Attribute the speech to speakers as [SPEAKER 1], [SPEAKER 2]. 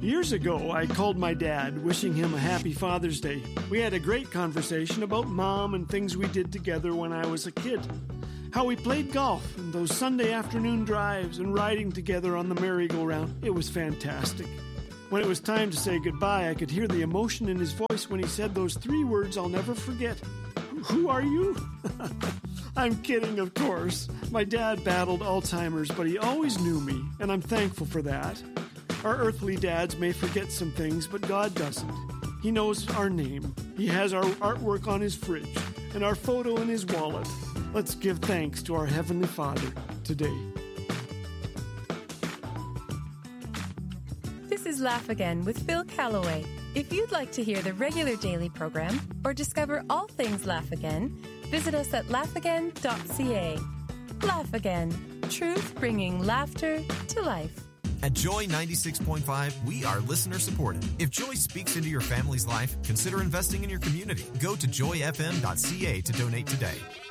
[SPEAKER 1] Years ago, I called my dad, wishing him a happy Father's Day. We had a great conversation about Mom and things we did together when I was a kid. How we played golf and those Sunday afternoon drives and riding together on the merry-go-round. It was fantastic. When it was time to say goodbye, I could hear the emotion in his voice when he said those 3 words I'll never forget. Who are you? I'm kidding, of course. My dad battled Alzheimer's, but he always knew me, and I'm thankful for that. Our earthly dads may forget some things, but God doesn't. He knows our name. He has our artwork on his fridge and our photo in his wallet. Let's give thanks to our Heavenly Father today.
[SPEAKER 2] This is Laugh Again with Phil Callaway. If you'd like to hear the regular daily program or discover all things Laugh Again, visit us at laughagain.ca. Laugh Again. Truth bringing laughter to life.
[SPEAKER 3] At Joy 96.5, we are listener supported. If Joy speaks into your family's life, consider investing in your community. Go to joyfm.ca to donate today.